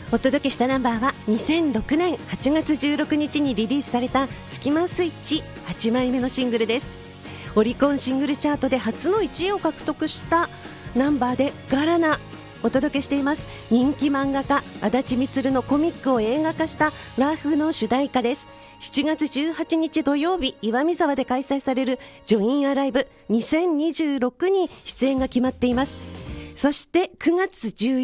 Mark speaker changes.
Speaker 1: お届けしたナンバーは2006年8月16日にリリースされたスキマスイッチ8枚目のシングルです。オリコンシングルチャートで初の1位を獲得したナンバーでガラナお届けしています。人気漫画家足立みつるのコミックを映画化したラフの主題歌です。7月18日土曜日、岩見沢で開催されるジョインアライブ2026に出演が決まっています。そして9月14